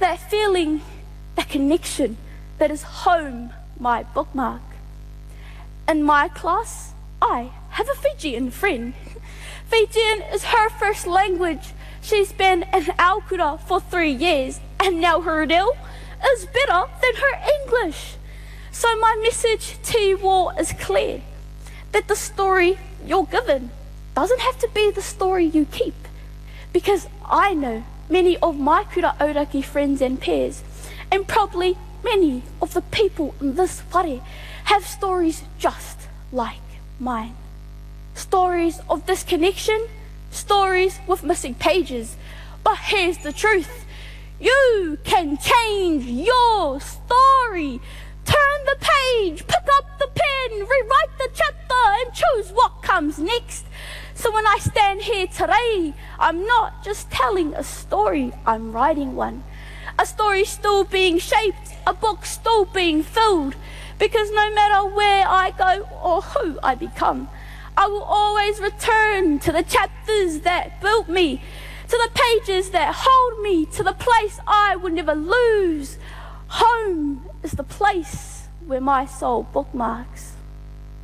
that feeling, that connection that is home, my bookmark. In my class, I have a Fijian friend. Fijian is her first language. She's been in Aokura for 3 years, and now her reo is better than her English. So my message to you all is clear, that the story you're given doesn't have to be the story you keep. Because I know many of my Kura-Auraki friends and peers, and probably many of the people in this whare, have stories just like mine. Stories of disconnection, stories with missing pages. But here's the truth. You can change your story. Turn the page, pick up the pen, rewrite the chapter, and choose what comes next. So when I stand here today, I'm not just telling a story, I'm writing one. A story still being shaped, a book still being filled. Because no matter where I go or who I become, I will always return to the chapters that built me, to the pages that hold me, to the place I will never lose. Home is the place where my soul bookmarks.